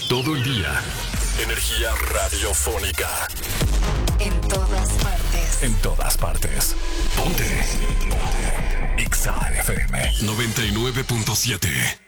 Todo el día. Energía radiofónica. En todas partes. En todas partes. Ponte. Ponte. Exa FM 99.7.